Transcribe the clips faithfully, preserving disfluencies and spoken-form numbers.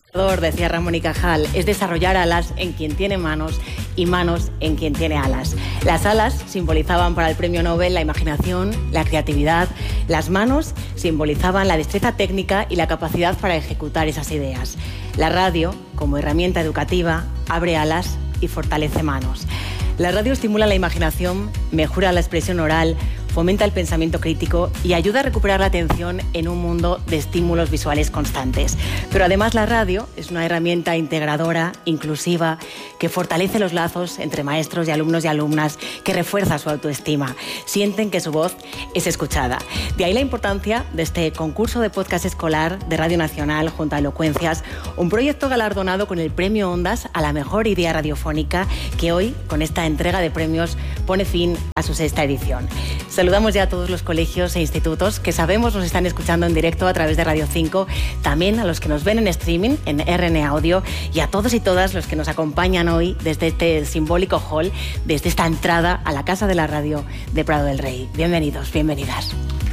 Decía Ramón y Cajal, es desarrollar alas en quien tiene manos y manos en quien tiene alas. Las alas simbolizaban para el premio Nobel la imaginación, la creatividad. Las manos simbolizaban la destreza técnica y la capacidad para ejecutar esas ideas. La radio, como herramienta educativa, abre alas y fortalece manos. La radio estimula la imaginación, mejora la expresión oral, fomenta el pensamiento crítico y ayuda a recuperar la atención en un mundo de estímulos visuales constantes. Pero además la radio es una herramienta integradora, inclusiva, que fortalece los lazos entre maestros y alumnos y alumnas, que refuerza su autoestima. Sienten que su voz es escuchada. De ahí la importancia de este concurso de podcast escolar de Radio Nacional junto a Elocuencias, un proyecto galardonado con el Premio Ondas a la mejor idea radiofónica, que hoy, con esta entrega de premios, pone fin a su sexta edición. Saludamos ya a todos los colegios e institutos que sabemos nos están escuchando en directo a través de Radio cinco, también a los que nos ven en streaming en R N Audio y a todos y todas los que nos acompañan hoy desde este simbólico hall, desde esta entrada a la Casa de la Radio de Prado del Rey. Bienvenidos, bienvenidas.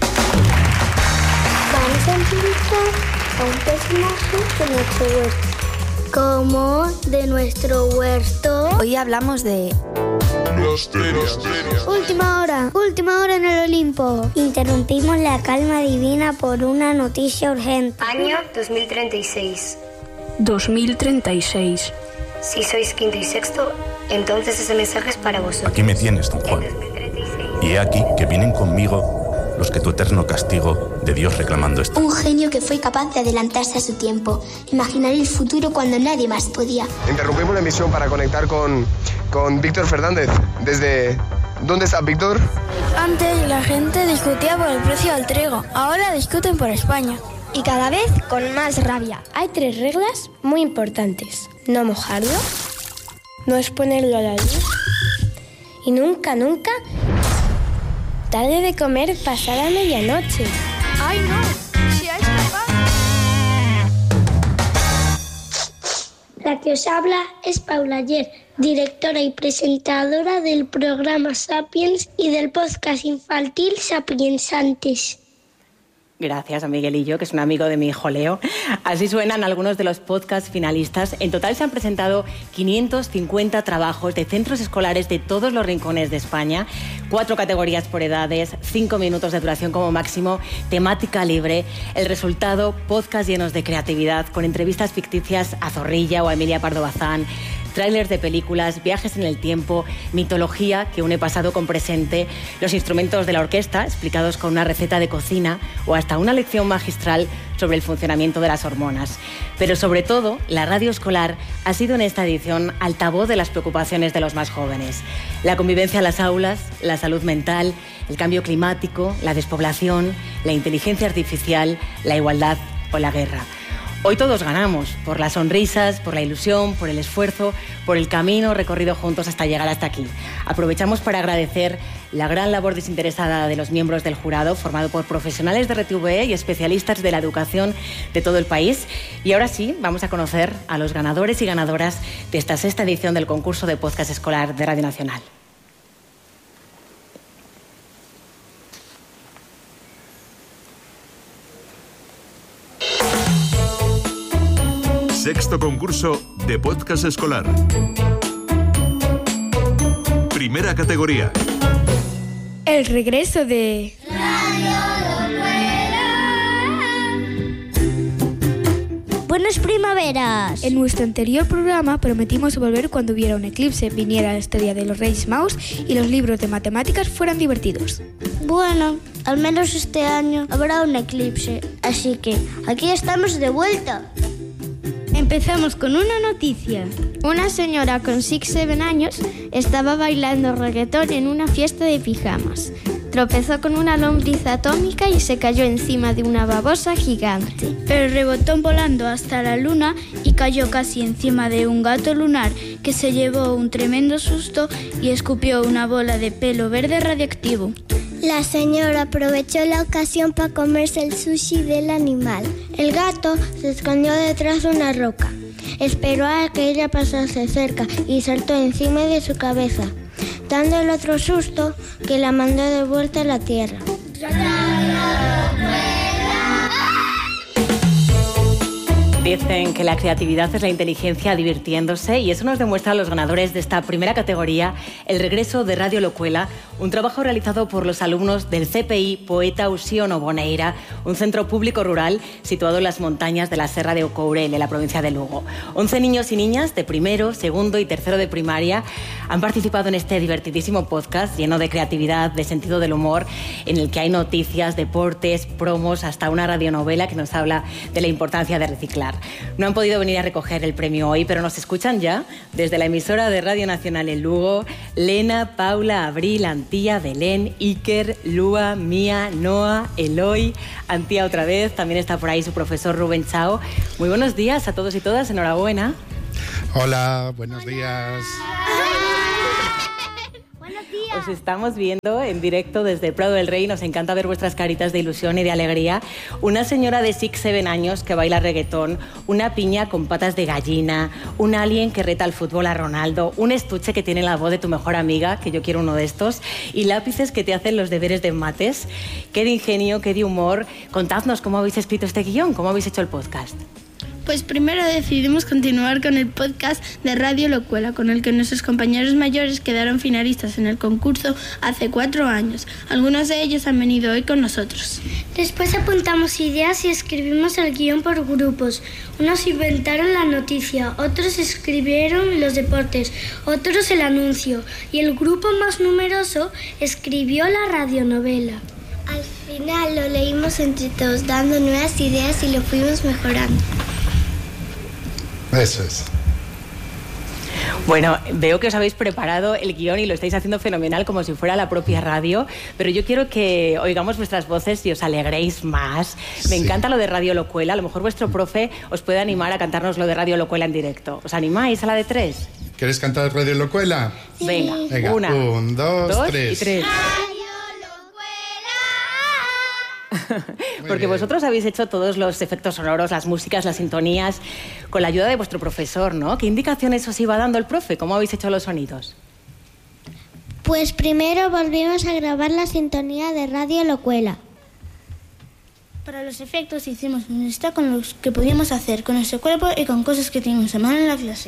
Vamos a entrevistar a un personaje de nuestro huerto. Como de nuestro huerto. Hoy hablamos de... Misterios. Última hora, última hora en el Olimpo. Interrumpimos la calma divina por una noticia urgente. Año dos mil treinta y seis. dos mil treinta y seis. Si sois quinto y sexto, entonces ese mensaje es para vosotros. Aquí me tienes, don Juan. Y he aquí que vienen conmigo los que tu eterno castigo de Dios reclamando esto. Un genio que fue capaz de adelantarse a su tiempo, imaginar el futuro cuando nadie más podía. Interrumpimos la emisión para conectar con, con Víctor Fernández. Desde... ¿Dónde está Víctor? Antes la gente discutía por el precio del trigo, ahora discuten por España. Y cada vez con más rabia. Hay tres reglas muy importantes. No mojarlo, no exponerlo a la luz y nunca, nunca tarde de comer pasada medianoche. ¡Ay, no! ¡Si es capaz! La que os habla es Paula Ayer, directora y presentadora del programa Sapiens y del podcast infantil Sapiensantes. Gracias a Miguelillo, que es un amigo de mi hijo Leo. Así suenan algunos de los podcasts finalistas. En total se han presentado quinientos cincuenta trabajos de centros escolares de todos los rincones de España, cuatro categorías por edades, cinco minutos de duración como máximo, temática libre. El resultado, podcasts llenos de creatividad, con entrevistas ficticias a Zorrilla o a Emilia Pardo Bazán, tráilers de películas, viajes en el tiempo, mitología que une pasado con presente, los instrumentos de la orquesta explicados con una receta de cocina o hasta una lección magistral sobre el funcionamiento de las hormonas. Pero sobre todo, la radio escolar ha sido en esta edición altavoz de las preocupaciones de los más jóvenes. La convivencia en las aulas, la salud mental, el cambio climático, la despoblación, la inteligencia artificial, la igualdad o la guerra. Hoy todos ganamos, por las sonrisas, por la ilusión, por el esfuerzo, por el camino recorrido juntos hasta llegar hasta aquí. Aprovechamos para agradecer la gran labor desinteresada de los miembros del jurado, formado por profesionales de R T V E y especialistas de la educación de todo el país. Y ahora sí, vamos a conocer a los ganadores y ganadoras de esta sexta edición del concurso de podcast escolar de Radio Nacional. Sexto concurso de podcast escolar. Primera categoría. El regreso de... Buenas primaveras. En nuestro anterior programa prometimos volver cuando hubiera un eclipse, viniera la historia de los Reyes Magos y los libros de matemáticas fueran divertidos. Bueno, al menos este año habrá un eclipse, así que aquí estamos de vuelta. Empezamos con una noticia. Una señora con seis siete años estaba bailando reggaetón en una fiesta de pijamas. Tropezó con una lombriz atómica y se cayó encima de una babosa gigante. Pero rebotó volando hasta la luna y cayó casi encima de un gato lunar que se llevó un tremendo susto y escupió una bola de pelo verde radioactivo. La señora aprovechó la ocasión para comerse el sushi del animal. El gato se escondió detrás de una roca. Esperó a que ella pasase cerca y saltó encima de su cabeza, dándole otro susto que la mandó de vuelta a la tierra. Dicen que la creatividad es la inteligencia divirtiéndose y eso nos demuestran los ganadores de esta primera categoría, el regreso de Radio Locuela, un trabajo realizado por los alumnos del C P I Poeta Uxío Boneira, un centro público rural situado en las montañas de la Serra de Ocourel, en la provincia de Lugo. once niños y niñas de primero, segundo y tercero de primaria han participado en este divertidísimo podcast lleno de creatividad, de sentido del humor, en el que hay noticias, deportes, promos, hasta una radionovela que nos habla de la importancia de reciclar. No han podido venir a recoger el premio hoy, pero nos escuchan ya desde la emisora de Radio Nacional en Lugo: Lena, Paula, Abril, Antía, Belén, Iker, Lua, Mía, Noa, Eloy, Antía otra vez, también está por ahí su profesor Rubén Chao. Muy buenos días a todos y todas, enhorabuena. Hola, buenos Hola. días. Os estamos viendo en directo desde Prado del Rey, nos encanta ver vuestras caritas de ilusión y de alegría. Una señora de six, seven años que baila reggaetón, una piña con patas de gallina, un alien que reta al fútbol a Ronaldo, un estuche que tiene la voz de tu mejor amiga, que yo quiero uno de estos, y lápices que te hacen los deberes de mates. Qué de ingenio, qué de humor. Contadnos cómo habéis escrito este guión, cómo habéis hecho el podcast. Pues primero decidimos continuar con el podcast de Radio Locuela, con el que nuestros compañeros mayores quedaron finalistas en el concurso hace cuatro años. Algunos de ellos han venido hoy con nosotros. Después apuntamos ideas y escribimos el guión por grupos. Unos inventaron la noticia, otros escribieron los deportes, otros el anuncio y el grupo más numeroso escribió la radionovela. Al final lo leímos entre todos, dando nuevas ideas y lo fuimos mejorando. Eso es. Bueno, veo que os habéis preparado el guión y lo estáis haciendo fenomenal, como si fuera la propia radio, pero yo quiero que oigamos vuestras voces y os alegréis más. Me sí. encanta lo de Radio Locuela. A lo mejor vuestro profe os puede animar a cantarnos lo de Radio Locuela en directo. ¿Os animáis a la de tres? ¿Queréis cantar Radio Locuela? Sí. Venga, Venga, una, un, dos, dos tres. y tres. Porque vosotros habéis hecho todos los efectos sonoros, las músicas, las sintonías, con la ayuda de vuestro profesor, ¿no? ¿Qué indicaciones os iba dando el profe? ¿Cómo habéis hecho los sonidos? Pues primero volvimos a grabar la sintonía de Radio Locuela. Para los efectos hicimos una lista con los que podíamos hacer con nuestro cuerpo y con cosas que teníamos a mano en la clase.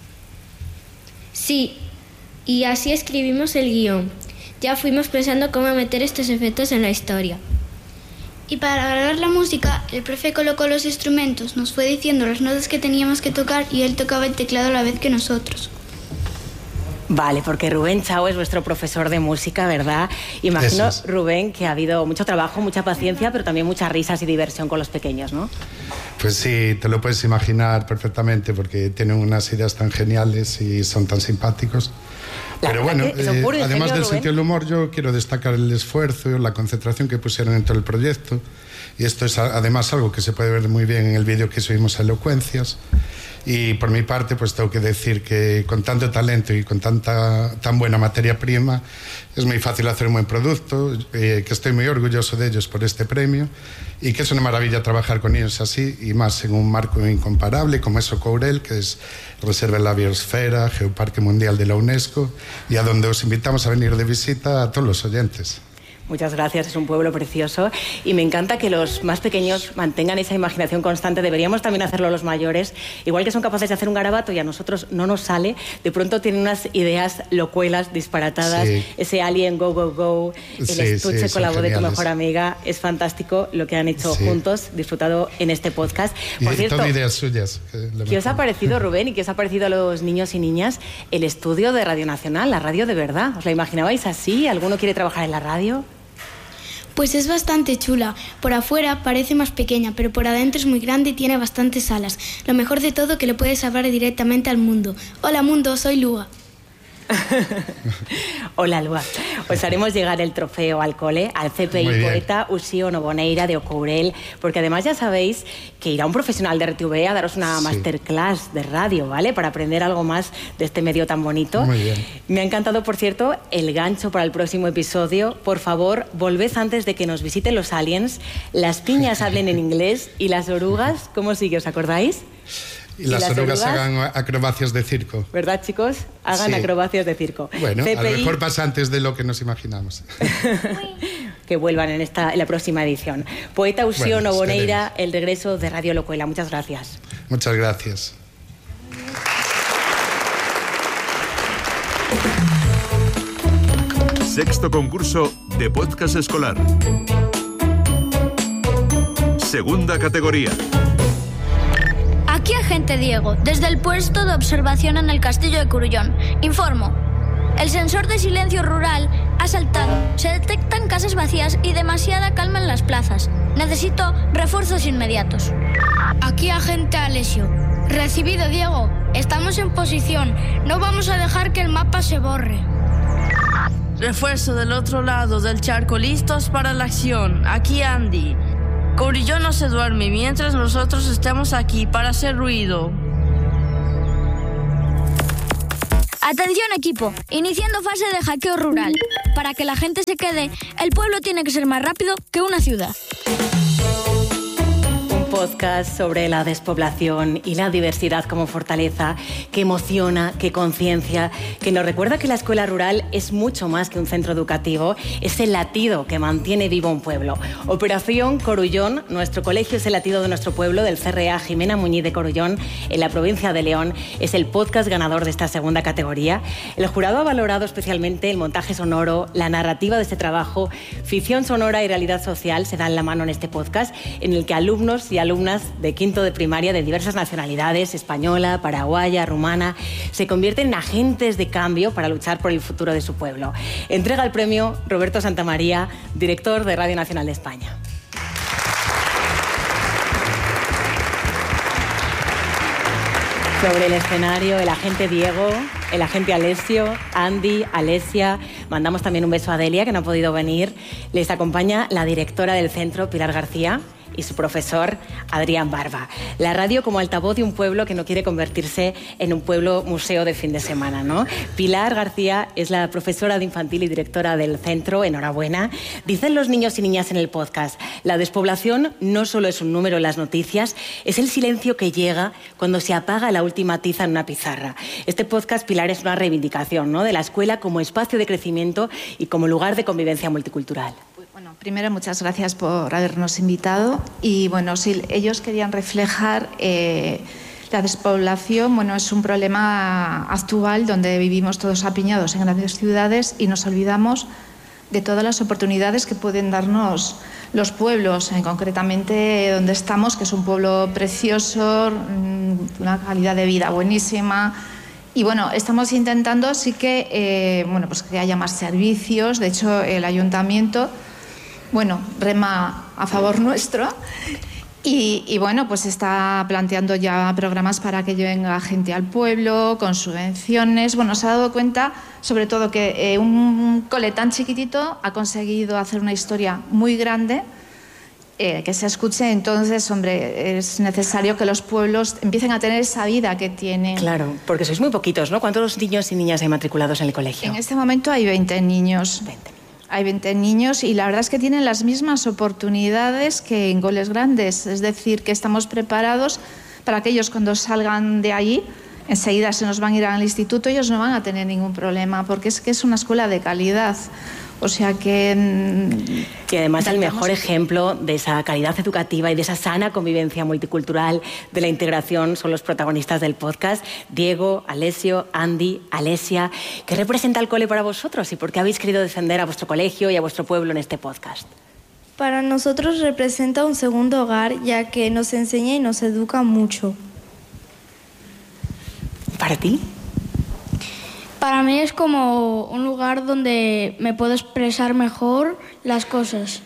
Sí, y así escribimos el guión. Ya fuimos pensando cómo meter estos efectos en la historia. Y para grabar la música, el profe colocó los instrumentos, nos fue diciendo las notas que teníamos que tocar y él tocaba el teclado a la vez que nosotros. Vale, porque Rubén Chao es vuestro profesor de música, ¿verdad? Imagino, es. Rubén, que ha habido mucho trabajo, mucha paciencia, pero también muchas risas y diversión con los pequeños, ¿no? Pues sí, te lo puedes imaginar perfectamente, porque tienen unas ideas tan geniales y son tan simpáticos. Pero bueno, eh, además del Rubén. Sentido del humor, yo quiero destacar el esfuerzo, la concentración que pusieron en todo el proyecto. Y esto es además algo que se puede ver muy bien en el vídeo que subimos a Elocuencias. Y por mi parte, pues tengo que decir que con tanto talento y con tanta tan buena materia prima, es muy fácil hacer un buen producto, eh, que estoy muy orgulloso de ellos por este premio y que es una maravilla trabajar con ellos así y más en un marco incomparable como es Ocourel, que es Reserva de la Biosfera, Geoparque Mundial de la UNESCO, y a donde os invitamos a venir de visita a todos los oyentes. Muchas gracias, es un pueblo precioso y me encanta que los más pequeños mantengan esa imaginación constante. Deberíamos también hacerlo los mayores, igual que son capaces de hacer un garabato y a nosotros no nos sale, de pronto tienen unas ideas locuelas, disparatadas, sí. Ese alien go, go, go, el sí, estuche sí, con la voz geniales. De tu mejor amiga, es fantástico lo que han hecho sí. juntos, disfrutado en este podcast. Por y cierto, son ideas suyas. ¿Qué os ha parecido, Rubén, y qué os ha parecido a los niños y niñas el estudio de Radio Nacional, la radio de verdad? ¿Os la imaginabais así? ¿Alguno quiere trabajar en la radio? Pues es bastante chula. Por afuera parece más pequeña, pero por adentro es muy grande y tiene bastantes alas. Lo mejor de todo, que le puedes hablar directamente al mundo. Hola mundo, soy Lua. Hola, Lua. Os haremos llegar el trofeo al cole, al C P I Poeta Uxío Boneira de Ocourel, porque además ya sabéis que irá un profesional de R T V a daros una sí. masterclass de radio, ¿vale? Para aprender algo más de este medio tan bonito. Muy bien. Me ha encantado, por cierto, el gancho para el próximo episodio. Por favor, volved antes de que nos visiten los aliens, las piñas hablen en inglés y las orugas, ¿cómo sigue? ¿Os acordáis? Y las, las orugas, orugas hagan acrobacias de circo. ¿Verdad, chicos? Hagan sí. acrobacias de circo. Bueno, C P I... a lo mejor pasa antes de lo que nos imaginamos. Que vuelvan en, esta, en la próxima edición. Poeta Uxío bueno, Boneira, el regreso de Radio Locuela. Muchas gracias. Muchas gracias. Sexto concurso de podcast escolar. Segunda categoría. Aquí agente Diego, desde el puesto de observación en el castillo de Corullón. Informo. El sensor de silencio rural ha saltado. Se detectan casas vacías y demasiada calma en las plazas. Necesito refuerzos inmediatos. Aquí agente Alessio. Recibido, Diego. Estamos en posición. No vamos a dejar que el mapa se borre. Refuerzo del otro lado del charco, listos para la acción. Aquí Andy. Corullón no se duerme mientras nosotros estemos aquí para hacer ruido. Atención equipo, iniciando fase de hackeo rural. Para que la gente se quede, el pueblo tiene que ser más rápido que una ciudad. Podcast sobre la despoblación y la diversidad como fortaleza, que emociona, que conciencia, que nos recuerda que la escuela rural es mucho más que un centro educativo, es el latido que mantiene vivo un pueblo. Operación Corullón, nuestro colegio es el latido de nuestro pueblo, del C R A Jimena Muñiz de Corullón, en la provincia de León, es el podcast ganador de esta segunda categoría. El jurado ha valorado especialmente el montaje sonoro, la narrativa de este trabajo, ficción sonora y realidad social se dan la mano en este podcast, en el que alumnos y alumnas de quinto de primaria de diversas nacionalidades, española, paraguaya, rumana, se convierten en agentes de cambio para luchar por el futuro de su pueblo. Entrega el premio Roberto Santamaría, director de Radio Nacional de España. Sobre el escenario, el agente Diego, el agente Alessio, Andy, Alesia. Mandamos también un beso a Delia, que no ha podido venir. Les acompaña la directora del centro, Pilar García, y su profesor, Adrián Barba. La radio como altavoz de un pueblo que no quiere convertirse en un pueblo museo de fin de semana, ¿no? Pilar García es la profesora de infantil y directora del centro. Enhorabuena. Dicen los niños y niñas en el podcast, la despoblación no solo es un número en las noticias, es el silencio que llega cuando se apaga la última tiza en una pizarra. Este podcast, Pilar, es una reivindicación, ¿no?, de la escuela como espacio de crecimiento y como lugar de convivencia multicultural. Bueno, primero muchas gracias por habernos invitado y bueno, si ellos querían reflejar eh, la despoblación, bueno, es un problema actual donde vivimos todos apiñados en grandes ciudades y nos olvidamos de todas las oportunidades que pueden darnos los pueblos, eh, concretamente donde estamos, que es un pueblo precioso, una calidad de vida buenísima. Y bueno, estamos intentando sí que, eh, bueno, pues que haya más servicios. De hecho, el ayuntamiento, bueno, rema a favor nuestro y, y bueno, pues está planteando ya programas para que venga gente al pueblo, con subvenciones. Bueno, se ha dado cuenta, sobre todo, que eh, un cole tan chiquitito ha conseguido hacer una historia muy grande, eh, que se escuche. Entonces, hombre, es necesario que los pueblos empiecen a tener esa vida que tienen. Claro, porque sois muy poquitos, ¿no? ¿Cuántos niños y niñas hay matriculados en el colegio? En este momento hay veinte niños. veinte. Hay veinte niños y la verdad es que tienen las mismas oportunidades que en coles grandes. Es decir, que estamos preparados para que ellos cuando salgan de allí, enseguida se nos van a ir al instituto, ellos no van a tener ningún problema, porque es que es una escuela de calidad. O sea que... Y además el mejor ejemplo de esa calidad educativa y de esa sana convivencia multicultural, de la integración, son los protagonistas del podcast. Diego, Alessio, Andy, Alesia. ¿Qué representa el cole para vosotros y por qué habéis querido defender a vuestro colegio y a vuestro pueblo en este podcast? Para nosotros representa un segundo hogar, ya que nos enseña y nos educa mucho. ¿Para ti? Para mí es como un lugar donde me puedo expresar mejor las cosas.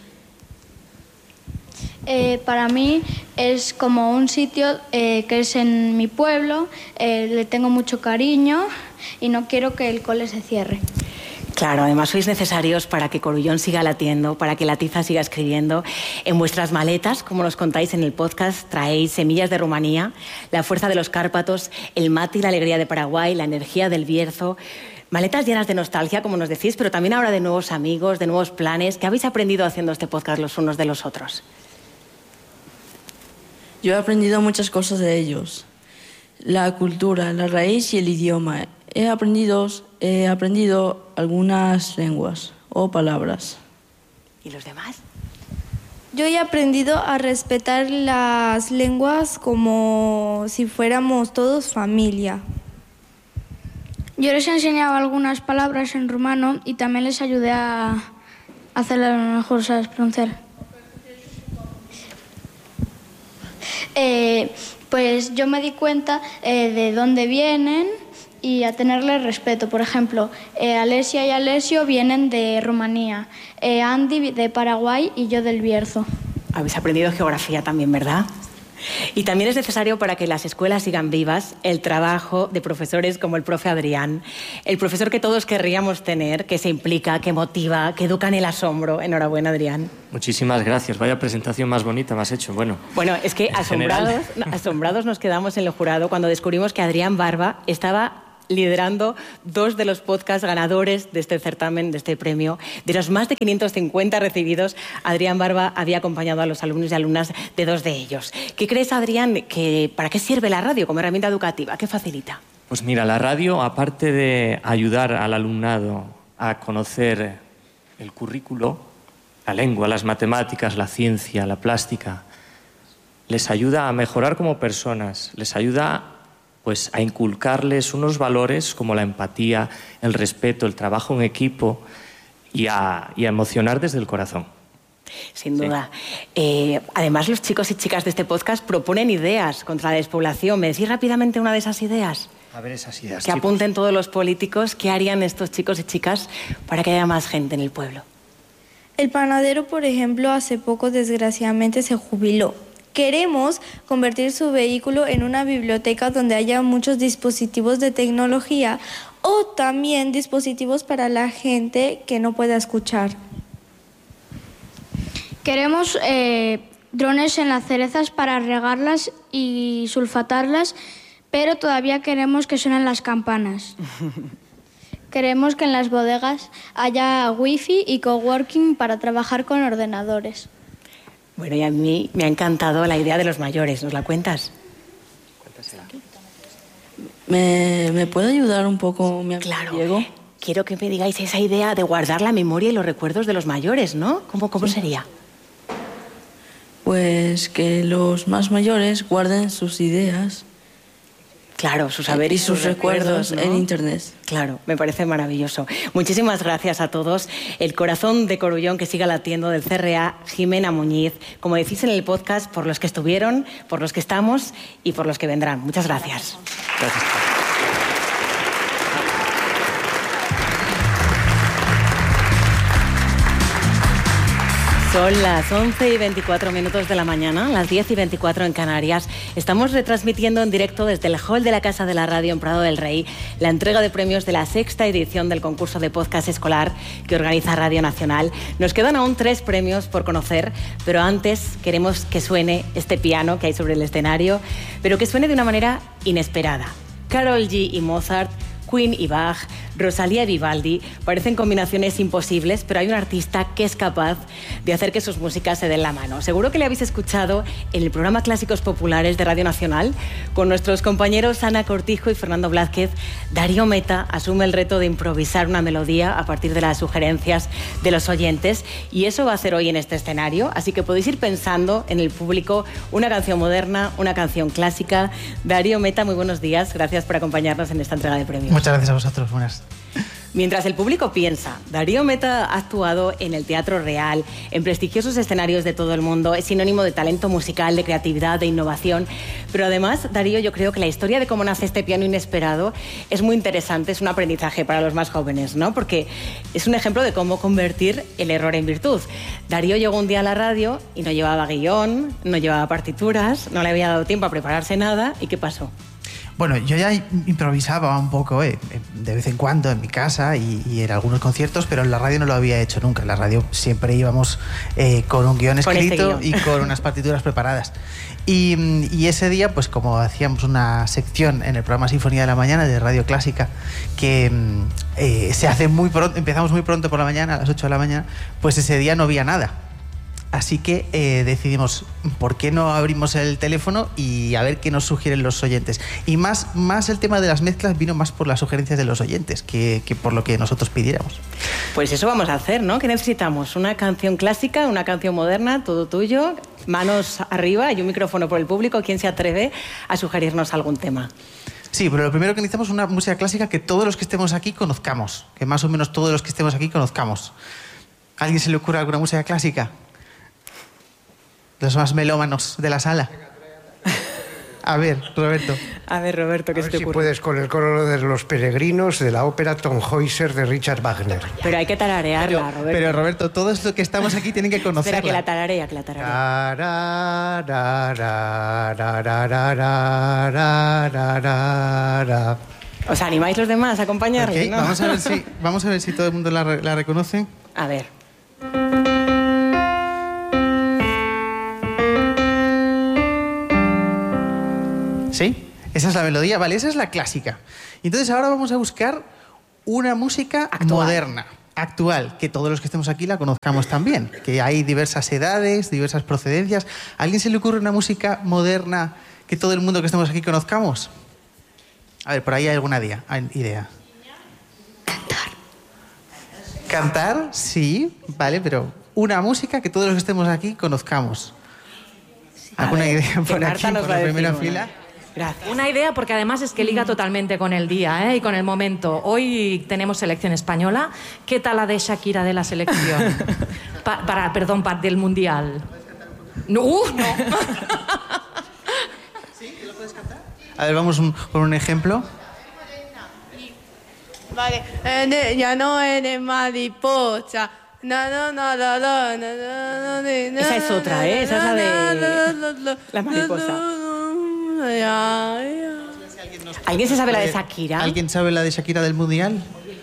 Eh, para mí es como un sitio eh, que es en mi pueblo, eh, le tengo mucho cariño y no quiero que el cole se cierre. Claro, además sois necesarios para que Corullón siga latiendo, para que la tiza siga escribiendo. En vuestras maletas, como nos contáis en el podcast, traéis semillas de Rumanía, la fuerza de los Cárpatos, el mate y la alegría de Paraguay, la energía del Bierzo. Maletas llenas de nostalgia, como nos decís, pero también ahora de nuevos amigos, de nuevos planes. ¿Qué habéis aprendido haciendo este podcast los unos de los otros? Yo he aprendido muchas cosas de ellos. La cultura, la raíz y el idioma. He aprendido, he aprendido algunas lenguas o palabras. ¿Y los demás? Yo he aprendido a respetar las lenguas como si fuéramos todos familia. Yo les he enseñado algunas palabras en rumano y también les ayudé a hacerlas mejor, ¿sabes? Pronunciar. Eh, pues yo me di cuenta eh, de dónde vienen y a tenerles respeto. Por ejemplo, eh, Alesia y Alessio vienen de Rumanía, eh, Andy de Paraguay y yo del Bierzo. Habéis aprendido geografía también, ¿verdad? Y también es necesario, para que las escuelas sigan vivas, el trabajo de profesores como el profe Adrián, el profesor que todos querríamos tener, que se implica, que motiva, que educa en el asombro. Enhorabuena, Adrián. Muchísimas gracias. Vaya presentación más bonita me has hecho. Bueno, bueno es que asombrados, asombrados nos quedamos en el jurado cuando descubrimos que Adrián Barba estaba liderando dos de los podcasts ganadores de este certamen, de este premio. De los más de quinientos cincuenta recibidos, Adrián Barba había acompañado a los alumnos y alumnas de dos de ellos. ¿Qué crees, Adrián, que para qué sirve la radio como herramienta educativa? ¿Qué facilita? Pues mira, la radio, aparte de ayudar al alumnado a conocer el currículo, la lengua, las matemáticas, la ciencia, la plástica, les ayuda a mejorar como personas, les ayuda pues a inculcarles unos valores como la empatía, el respeto, el trabajo en equipo y a, y a emocionar desde el corazón. Sin duda. Sí. Eh, además, los chicos y chicas de este podcast proponen ideas contra la despoblación. ¿Me decís rápidamente una de esas ideas? A ver esas ideas, Que chicos. apunten todos los políticos. ¿Qué harían estos chicos y chicas para que haya más gente en el pueblo? El panadero, por ejemplo, hace poco desgraciadamente se jubiló. Queremos convertir su vehículo en una biblioteca donde haya muchos dispositivos de tecnología o también dispositivos para la gente que no pueda escuchar. Queremos eh, drones en las cerezas para regarlas y sulfatarlas, pero todavía queremos que suenen las campanas. Queremos que en las bodegas haya wifi y coworking para trabajar con ordenadores. Bueno, y a mí me ha encantado la idea de los mayores. ¿Nos la cuentas? ¿Me, me puede ayudar un poco, mi amigo Claro. Diego? Quiero que me digáis esa idea de guardar la memoria y los recuerdos de los mayores, ¿no? ¿Cómo, cómo sí. sería? Pues que los más mayores guarden sus ideas. Claro, sus saberes y sus, sus recuerdos, recuerdos, ¿no? En Internet. Claro, me parece maravilloso. Muchísimas gracias a todos. El corazón de Corullón que siga latiendo del C R A, Jimena Muñiz, como decís en el podcast, por los que estuvieron, por los que estamos y por los que vendrán. Muchas gracias. Gracias. Son las once y veinticuatro minutos de la mañana, las diez y veinticuatro en Canarias. Estamos retransmitiendo en directo desde el hall de la Casa de la Radio en Prado del Rey la entrega de premios de la sexta edición del concurso de podcast escolar que organiza Radio Nacional. Nos quedan aún tres premios por conocer, pero antes queremos que suene este piano que hay sobre el escenario, pero que suene de una manera inesperada. Karol G y Mozart, Queen y Bach, Rosalía y Vivaldi, parecen combinaciones imposibles, pero hay un artista que es capaz de hacer que sus músicas se den la mano. Seguro que le habéis escuchado en el programa Clásicos Populares de Radio Nacional. Con nuestros compañeros Ana Cortijo y Fernando Blázquez, Darío Meta asume el reto de improvisar una melodía a partir de las sugerencias de los oyentes, y eso va a hacer hoy en este escenario, así que podéis ir pensando en el público una canción moderna, una canción clásica. Darío Meta, muy buenos días, gracias por acompañarnos en esta entrega de premios. Muchas gracias a vosotros, buenas. Mientras el público piensa, Darío Meta ha actuado en el Teatro Real, en prestigiosos escenarios de todo el mundo, es sinónimo de talento musical, de creatividad, de innovación. Pero además, Darío, yo creo que la historia de cómo nace este piano inesperado es muy interesante, es un aprendizaje para los más jóvenes, ¿no? Porque es un ejemplo de cómo convertir el error en virtud. Darío llegó un día a la radio y no llevaba guión, no llevaba partituras, no le había dado tiempo a prepararse nada. ¿Y qué pasó? Bueno, yo ya improvisaba un poco eh, de vez en cuando en mi casa y, y en algunos conciertos, pero en la radio no lo había hecho nunca. En la radio siempre íbamos eh, con un guión escrito y con unas partituras preparadas. Y, y ese día, pues como hacíamos una sección en el programa Sinfonía de la Mañana de Radio Clásica, que eh, se hace muy pronto, empezamos muy pronto por la mañana, a las ocho de la mañana, pues ese día no había nada. Así que eh, decidimos, ¿por qué no abrimos el teléfono y a ver qué nos sugieren los oyentes? Y más, más el tema de las mezclas vino más por las sugerencias de los oyentes que, que por lo que nosotros pidiéramos. Pues eso vamos a hacer, ¿no? ¿Qué necesitamos? Una canción clásica, una canción moderna, todo tuyo, manos arriba y un micrófono por el público. ¿Quién se atreve a sugerirnos algún tema? Sí, pero lo primero que necesitamos es una música clásica que todos los que estemos aquí conozcamos, que más o menos todos los que estemos aquí conozcamos. ¿A alguien se le ocurre alguna música clásica? Los más melómanos de la sala. A ver, Roberto. A ver, Roberto, ¿qué a se ver te si ocurre? puedes con el coro de Los Peregrinos de la ópera Tannhäuser de Richard Wagner. Pero hay que tararearla, pero, Roberto. Pero, Roberto, todos los que estamos aquí tienen que conocerla. Espera, que la tararea, que la tararea. ¿Os animáis los demás a acompañarle? Okay, ¿no? vamos, a ver si, vamos a ver si todo el mundo la, la reconoce. A ver. ¿Sí? Esa es la melodía, vale, esa es la clásica. Entonces ahora vamos a buscar una música actual. moderna, actual, que todos los que estemos aquí la conozcamos también, que hay diversas edades, diversas procedencias. ¿A alguien se le ocurre una música moderna que todo el mundo que estemos aquí conozcamos? A ver, por ahí hay alguna idea. idea. Cantar. Cantar, sí, vale, pero una música que todos los que estemos aquí conozcamos. ¿Alguna ver, idea por aquí, por la primera una. fila? Gracias. Una idea, porque además es que liga totalmente con el día, ¿eh? Y con el momento. Hoy tenemos selección española. ¿Qué tal la de Shakira de la selección? Pa para, perdón, para del Mundial. No, uh, no. ¿Sí? ¿Lo puedes cantar? A ver, vamos un, con un ejemplo. Vale. Ya no eres mariposa. No, no, no, no, no, no, no, esa es otra, ¿eh? Esa es la de la mariposa. ¿Alguien se sabe la de Shakira? ¿Alguien sabe la de Shakira del Mundial?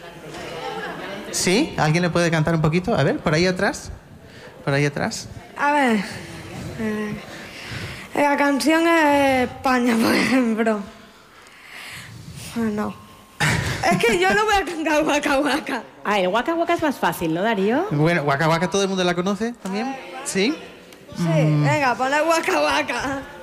¿Sí? ¿Alguien le puede cantar un poquito? A ver, por ahí atrás. Por ahí atrás. A ver. Eh, la canción es España, por ejemplo. No. Es que yo no voy a cantar Waka Waka. Ah, el Waka Waka es más fácil, ¿no, Darío? Bueno, Waka Waka todo el mundo la conoce también. ¿Sí? Sí, mm. Venga, ponle Waka Waka.